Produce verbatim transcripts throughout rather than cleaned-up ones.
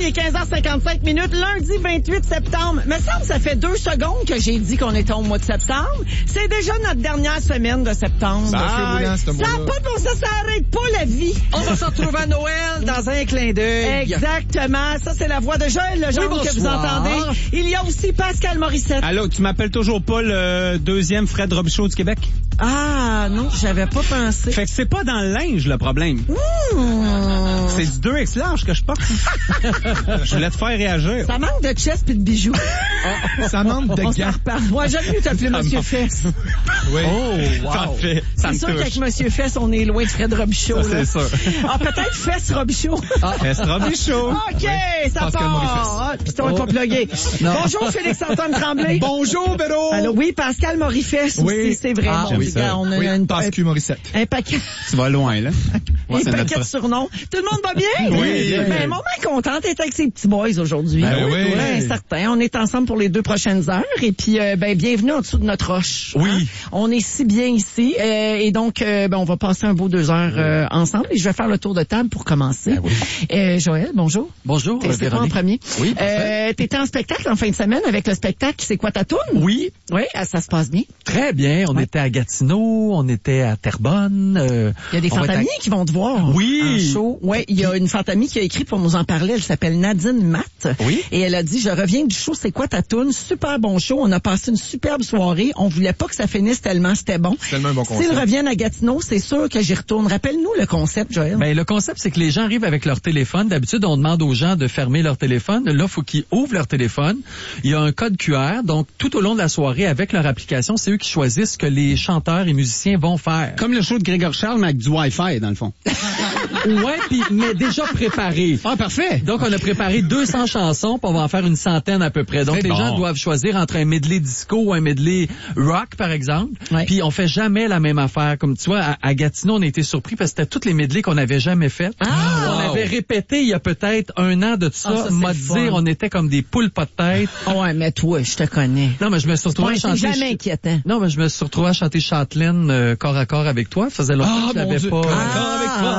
il est quinze heures cinquante-cinq minutes, lundi vingt-huit septembre. Me semble que ça fait deux secondes que j'ai dit qu'on était au mois de septembre. C'est déjà notre dernière semaine de septembre. Ça n'a pas de bon sens, ça arrête pas la vie. On va se retrouver à Noël dans un clin d'œil. Exactement. Ça, c'est la voix de Joël Legendre oui, que vous entendez. Il y a aussi Pascal Morissette. Allô, tu m'appelles toujours pas le deuxième Fred Robichaud du Québec? Ah, non, j'avais pas pensé. Fait que c'est pas dans le linge, le problème. Mmh. C'est du deux X large que je porte. Je voulais te faire réagir. Ça manque de chest pis de bijoux. Ça manque de On gants. s'en reparle. Moi, j'aime mieux t'appeler Monsieur Fess. Oui. Oh, wow. Parfait. C'est sûr qu'avec Monsieur Fess, on est loin de Fred Robichaud. Ça, c'est sûr. Ah, peut-être Fess Robichaud. Ah, Fess Robichaud. OK, ça Pascal part. Ah, puis on est pas plugué. Bonjour, Félix-Antoine Tremblay. Bonjour, Véro. Alors, oui, Pascal Morifesse Oui. aussi, c'est vrai. Ah, Bon, oui, les ça. gars, on a Oui, une, Pascal Morissette. un paquet, Tu vas loin, là. un c'est paquet de notre- surnoms. Tout le monde va bien? Oui. Ben, mon bien content d'être avec ces petits boys aujourd'hui. Ben oui. Ben, certain. On est ensemble pour les deux prochaines heures. Et puis, euh, ben, bienvenue en dessous de notre roche. Oui. Hein? On est si bien ici. Euh, et donc, euh, ben, on va passer un beau deux heures euh, ensemble. Et je vais faire le tour de table pour commencer. Ben oui. Euh, Joël, bonjour. Bonjour, T'es c'est toi en Véronique. premier. Oui, euh, T'étais en spectacle en fin de semaine avec le spectacle C'est quoi ta toune? Oui, Oui, ah, ça se passe bien. très bien. On Ouais. était à Gatineau, on était à Terrebonne. euh, Il y a des on va être à- fantamies qui vont te voir. Oui. En show. Ouais, il y a une fantamie qui a écrit pour nous en parler. Elle s'appelle Nadine Matt. Oui. Et elle a dit, je reviens du show, c'est quoi ta toune? Super bon show. On a passé une superbe soirée. On voulait pas que ça finisse tellement c'était bon. C'est tellement un bon concept. S'ils reviennent à Gatineau, c'est sûr que j'y retourne. Rappelle-nous le concept, Joël. Ben, le concept, c'est que les gens arrivent avec leur téléphone. D'habitude, on demande aux gens de fermer leur téléphone. Là, faut qu'ils ouvrent leur téléphone. Il y a un code Q R. Donc, tout au long de la soirée, avec leur application, c'est eux qui choisissent ce que les chanteurs et musiciens vont faire. Comme le show de Grégory Charles, mais avec du Wi-Fi, dans le fond. Ouais, puis mais déjà préparé. Ah, parfait. Donc, on a préparé deux cents chansons, puis on va en faire une centaine à peu près. Donc, C'est les bon. gens doivent choisir entre un medley disco ou un medley rock, par exemple. Ouais. Puis, on fait jamais la même affaire. Comme tu vois, à, à Gatineau, on a été surpris parce que c'était toutes les medleys qu'on n'avait jamais faites. Ah! On avait répété il y a peut-être un an de ça. Ah, ça, c'est m'a le fun. dire, on était comme des poules pas de tête. Ah ouais, mais toi, je te connais. Non, mais je me suis retrouvé Ouais, à c'est chanter... jamais inquiétant. Non, mais je me suis retrouvé à chanter Châtelaine euh, corps à corps avec toi. Ça faisait longtemps Ah, que je mon l'avais Dieu. pas. Corps à corps avec toi.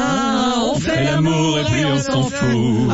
Ah, on fait l'amour et puis on s'en fout.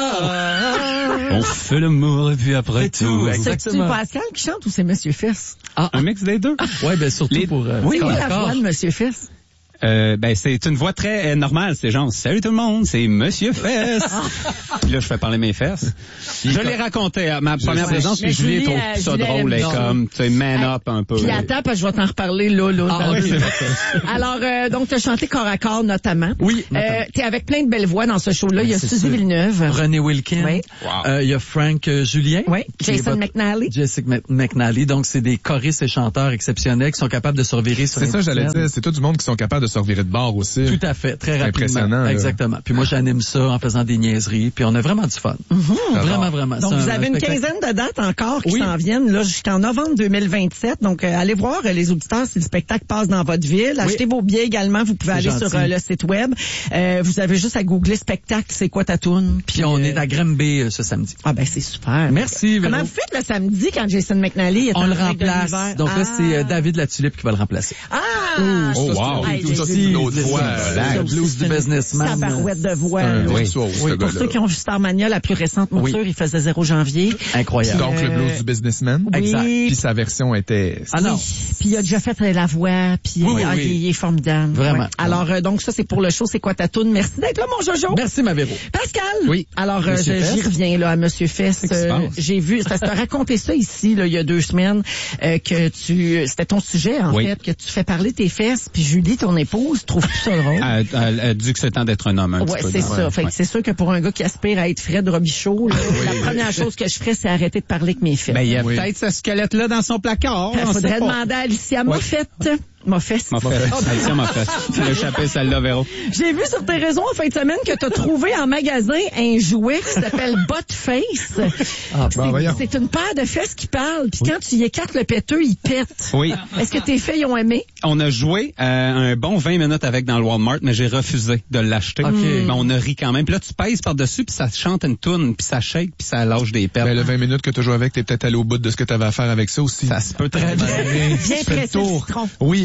On fait l'amour et puis après C'est tout, tout. exact. C'est-tu Exactement. Pascal qui chante ou c'est Monsieur Fess? Ah, Un mix des deux. ouais, ben surtout Les- pour... euh, Oui, C'est corps quoi à la corps. voix de Monsieur Fess? Euh, ben, c'est une voix très euh, normale. C'est genre, salut tout le monde, c'est Monsieur Fess. Puis là, je fais parler mes fesses. Je l'ai raconté à ma première sais. présence, Mais puis Julie Julie, trouve euh, ça Julie, drôle. elle Elle est aime comme, tu sais, man up un peu. Puis attends, parce que je vais t'en reparler là, là. Ah, dans oui, deux. c'est Alors, euh, donc, tu as chanté corps à corps, notamment. Oui, Euh, notamment. t'es avec plein de belles voix dans ce show-là. Il y a c'est Suzy sûr. Villeneuve. René Wilkin. Oui. Wow. Euh, il y a Frank euh, Julien. Oui. qui est Jason votre- McNally. Jessica Mc- McNally. Donc, c'est des choristes et chanteurs exceptionnels qui sont capables de se revirer sur C'est ça, une j'allais scène. dire. C'est tout du monde qui sont capables de se revirer de bord aussi. Tout à fait, très C'est rapidement. impressionnant, là. Exactement. Puis moi, j'anime ça en faisant des niaiseries. Puis on a vraiment du fun. Vraiment, vraiment. Donc, C'est vous un- avez un une spectacle- quinzaine de dates encore qui Oui. s'en viennent. Là, jusqu'en novembre deux mille vingt-sept. Donc, euh, allez voir euh, les auditeurs si le spectacle passe dans votre ville. Achetez vos billets également. Vous pouvez C'est aller gentil. sur euh, le site web. Euh, vous avez juste à googler spectacle, c'est quoi ta toune. Puis on euh, est à Granby euh, ce samedi. Ah ben c'est super. Merci, Comment Véro. vous faites le samedi quand Jason McNally est On en le direct de remplace. l'univers? Donc là, Ah. c'est euh, David Latulippe qui va le remplacer. Ah! Oh, wow. Hey, Ça, c'est j'ai- une autre c'est voix. ça. euh, Le blues du businessman. Sa barouette de voix. Un là. virtuose, ce Pour gars-là. ceux qui ont vu Starmania, la plus récente mouture, Oui. il faisait zéro janvier. Incroyable. Donc, le Euh, blues du businessman. Exact. Oui. Puis sa version était... Ah non. Puis il a déjà fait euh, la voix, puis Oui, oui, ah, oui. il, il est formidable. Vraiment. Alors euh, donc ça c'est pour le show, c'est quoi ta toune? Merci d'être là mon Jojo. Merci, ma Véro. Pascal. Oui. Alors euh, Monsieur je- Fess. j'y reviens là à Monsieur Fess. Qu'est-ce qui se Euh, passe? J'ai vu, ça t'a raconté ça ici là il y a deux semaines euh, que tu, c'était ton sujet en Oui. fait, que tu fais parler tes fesses, puis Julie ton épouse trouve tout ça drôle. Elle, elle, elle dit que c'est temps d'être un homme un Ouais, petit peu. c'est dans- ça. ouais, Fait que ouais. c'est sûr que pour un gars qui aspire à être Fred Robichaud, là, la première chose que je ferais, c'est arrêter de parler avec mes fesses. Ben, il y a Oui. peut-être ce squelette-là dans son placard. Il on sait faudrait pas. demander à Alicia Moffett. Moffett. M'a fait. Alicia m'a fait. Tu l'as échappé, celle-là, Véro. J'ai vu sur tes réseaux en fin de semaine que tu as trouvé en magasin un jouet qui s'appelle Butt Face. Ah, C'est- ben, voyons. c'est une paire de fesses qui parle. Puis quand tu y écartes le péteux, il pète. Oui. Est-ce que tes filles ont aimé? On a joué euh, un bon vingt minutes avec dans le Walmart, mais j'ai refusé de l'acheter. OK. Mais on a ri quand même. Puis là, tu pèses par-dessus, puis ça chante une toune, puis ça shake, puis ça lâche des perles. Ben, le vingt minutes que tu joué avec, t'es peut-être allé au bout de ce que t'avais à faire avec ça aussi. Ça se peut très bien. Bien Tu fais le pressé le tour. citron. Oui,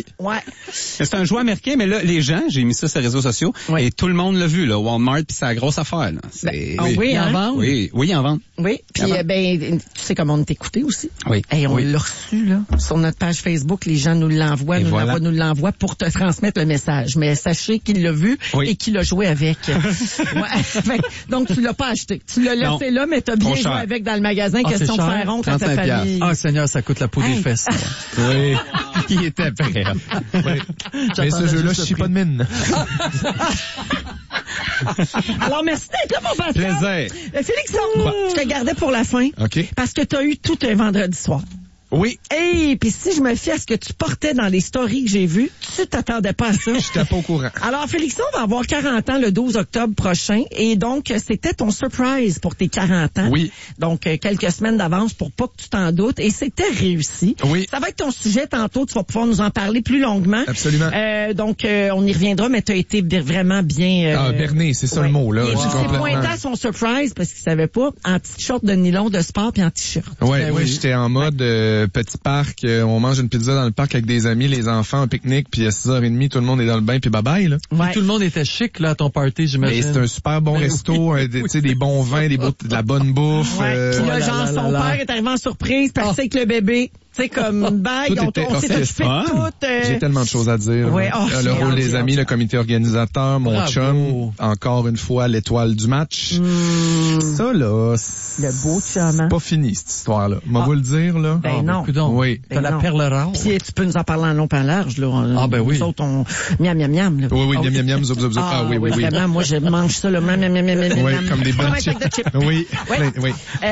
Ouais. C'est un jouet américain, mais là, les gens, j'ai mis ça sur les réseaux sociaux, Oui. et tout le monde l'a vu, là, Walmart, puis c'est la grosse affaire, là. C'est... Ben, ah oui, Ils en hein? vendent? Oui, oui, en vente. Oui, puis Ah bon? euh, ben, tu sais comment on est écouté aussi. Oui. Hey, on Oui. l'a reçu, là, sur notre page Facebook. Les gens nous l'envoient, Et nous voilà. l'envoient, nous l'envoient pour te transmettre le message. Mais sachez qu'il l'a vu Oui. et qu'il a joué avec. Ouais. Fait que, donc, tu l'as pas acheté. Tu l'as Non. laissé là, mais t'as bien Trop joué cher. avec dans le magasin. Ah, Question de c'est cher? faire honte à ta trente-cinq piastres. famille. Ah, Seigneur, ça coûte la peau Hey. des fesses. Oui. Il était prêt. Oui. Mais ce jeu-là, je suis pas de mine. Alors, merci d'être là, mon Pascal. Plaisir. Euh, Félixon, je te gardais pour la fin. OK. Parce que tu as eu tout un vendredi soir. Oui. Hey, puis si je me fie à ce que tu portais dans les stories que j'ai vues, tu t'attendais pas à ça. J'étais pas au courant. Alors, Félixon va avoir quarante ans le douze octobre prochain et donc, c'était ton surprise pour tes quarante ans. Oui. Donc, euh, quelques semaines d'avance pour pas que tu t'en doutes et c'était réussi. Oui. Ça va être ton sujet tantôt, tu vas pouvoir nous en parler plus longuement. Absolument. Euh, donc, euh, on y reviendra, mais tu as été b- vraiment bien... euh, Ah, berné, c'est ça ouais. le mot, là. Il J'ai s'est complètement- pointé à son surprise parce qu'il savait pas, en petite short de nylon de sport puis en t-shirt. Ouais, Ben oui, oui. j'étais en mode euh, petit parc, euh, on mange une pizza dans le parc avec des amis, les enfants, un pique-nique, puis à six heures trente, tout le monde est dans le bain, puis bye-bye, là. Ouais. Tout le monde était chic, là, à ton party, Mais j'imagine. c'est un super bon Ben resto, oui. un, des, tu sais, des bons vins, des beaux, de la bonne bouffe. Ouais. euh, Puis là, Oh là genre, là son là là. père est arrivé en surprise parce que c'est avec le bébé. Tu sais, comme bague, Tout on, était on s'est orchestré. occupé de tout. euh, J'ai tellement de choses à dire. Ouais, oh, Euh, j'ai le rôle hâte, des j'ai amis, hâte. le comité organisateur, mon Bravo. chum, encore une fois l'étoile du match. Ça là, c'est Le beau chum, hein? pas fini cette histoire-là. Moi Ah. vous le dire là. Ben Ah, non. coudonc. Oui. T'as Ben la non. perle rare. Puis tu peux nous en parler en long, pas en large, là. Ah, ben oui. Nous autres, on... Miam, miam, miam, là. Oui, oui, Ah, miam, miam, miam, zoup, zoup, zoup. Ah, oui, oui, oui. Vraiment, moi, je mange ça, là. Miam, miam, miam, miam, miam, Oui, miam. comme des bonnes Avec chips. de chips. Oui, Ouais. plein- oui. Euh,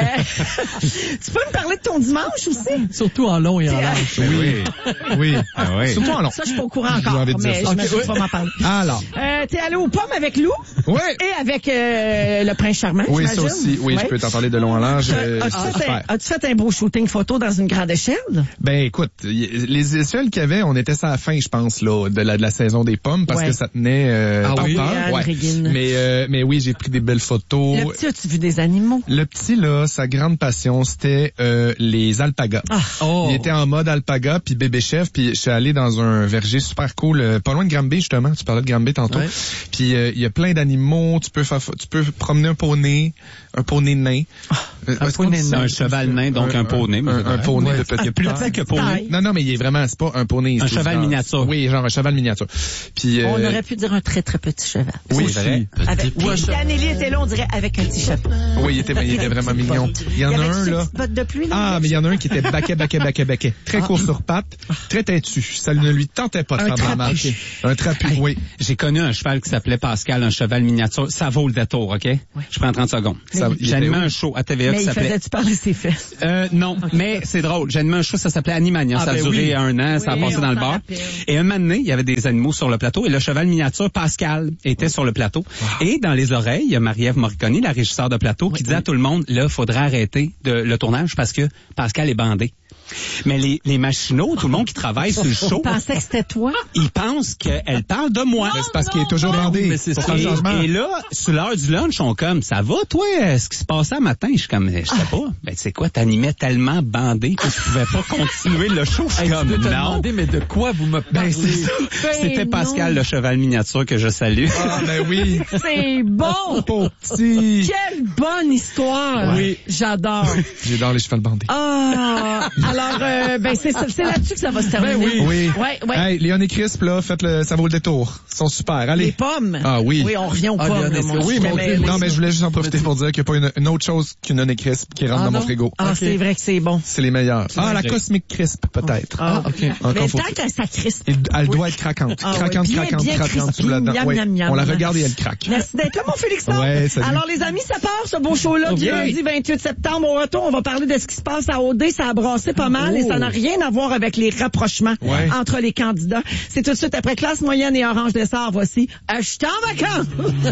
tu peux me parler de ton dimanche aussi? Surtout en long et en T'es- large. Oui. Oui. Ah oui. Surtout en long. Ça, je suis pas au courant J'ai encore, envie de dire mais ça. j'imagine Ok, que tu vas m'en parler. Alors. Euh, t'es allé aux pommes avec Lou Oui. et avec euh, le prince charmant, Oui, ça j'imagine? aussi. Oui, Ouais. je peux t'en parler de long en large. euh, As-tu c'est fait, un- super. as-tu fait un beau shooting photo dans une grande échelle? Ben écoute, y- les échelles qu'il y avait, on était à la fin, je pense, là, de la, de la saison des pommes, parce Ouais. que ça tenait euh, Ah par oui? peur. Anne Régine. Mais euh, mais oui, j'ai pris des belles photos. Le petit, as-tu vu des animaux? Le petit là, sa grande passion, c'était euh, les alpagas. Ah. Oh. Il était en mode alpaga puis bébé chef, puis je suis allé dans un verger super cool, euh, pas loin de Granby justement. Tu parlais de Granby tantôt. Ouais. Puis euh, il y a plein d'animaux. Tu peux faire, tu peux promener un poney, un poney nain. Euh, un est-ce qu'on poney dit ça? nain. Un cheval nain, donc un poney. mais Un, c'est un correct. poney Ouais. de petite Il y a plus taille. petit que poney. Non, non, mais il est vraiment, c'est pas un poney. Un c'est cheval genre- miniature. Oui, genre un cheval miniature. Puis, euh, On aurait pu dire un très, très petit cheval. oui, C'est vrai. Avec, Ou un si cheval. Anneli était là, on dirait avec un petit chapeau. oui, il était, il était vraiment mignon. Il y en Il y a avait un, ces là. petites bottes de pluie, là? Ah, mais il y en a un qui était baquet, baquet, baquet, baquet. Très court sur pattes, très têtu. Ça ne lui tentait pas de Un faire de la trapu. marche. Un trapu, oui. J'ai connu un cheval qui s'appelait Pascal, un cheval miniature. Ça vaut le détour, OK? Je prends trente secondes. Ça- il J'ai était animé où? un show à T V A Mais qui il s'appelait... faisait-tu parler ses fesses? Euh, non, mais c'est drôle. J'ai animé un show, ça s'appelait Animania. Ah, ça a ben duré oui. un an, ça a Oui, passé on dans le s'en bar. rappelle. Et un moment donné, il y avait des animaux sur le plateau et le cheval miniature, Pascal, était sur le plateau. Et dans les oreilles, il y a Marie-Ève Moriconi, la régisseur de plateau, qui disait à tout le monde, là, faudrait arrêter de, le tournage parce que Pascal est bandé. Mais les, les machinaux, tout le monde qui travaille sur le show, Je pensais que c'était toi. ils pensent qu'elle parle de moi. Mais c'est parce qu'il est toujours bandé. mais c'est Pour ça. faire le changement. Et, et là, sur l'heure du lunch, on comme, ça va, toi, euh, ce qui se passait un matin? Je suis comme, je sais pas. Ben, tu sais quoi, t'animais tellement bandé que tu pouvais pas continuer le show. Je suis Hey, comme, je peux te non. demander, mais de quoi vous me parlez? Ben, c'est ça. Ben C'était non. Pascal, le cheval miniature, que je salue. Ah, ben oui. C'est bon! Pauvre petit. Quelle bonne histoire! Oui. J'adore. J'adore les chevals bandés. Ah! Alors, euh, ben, c'est, c'est là-dessus que ça va se terminer. Ben oui. Oui. Ouais, ouais. Hey, Léon et Crisp, là, faites le, ça vaut le détour. Ils sont super. Les Allez. pommes. Ah oui. Oui, on revient aux Ah, pommes, bien, là, bien mon sûr. Oui, Dieu. mais, Mais- non, mais je voulais juste en profiter pour dire qu'il n'y a pas une, une autre chose qu'une Honey Crisp qui rentre Ah, dans mon non? frigo. Ah, Ok. c'est vrai que c'est bon. C'est les meilleurs. Ah, la vrai. Cosmic Crisp, peut-être. Ah, OK. Encore mais faut- tant que ça crispe. Elle elle doit être craquante. Ah, craquante, ouais. Bien, craquante, bien craquante crispy, sous la dent. miam, Ouais. miam, miam. On la regarde et elle craque. Merci d'être là, mon Félixon. Ouais, salut. Alors, les amis, ça part, ce beau show-là, du Ok. lundi vingt-huit septembre. Au retour, on va parler de ce qui se passe à O D. Ça a brassé pas mal et ça n'a rien à voir avec les rapprochements Ouais. entre les candidats. C'est tout de suite après Classe moyenne et Orange Dessert. Voici « Je t'en vacances ».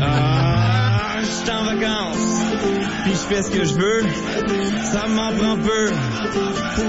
Ah, je suis en vacances, puis je fais ce que je veux, ça m'en prend peu.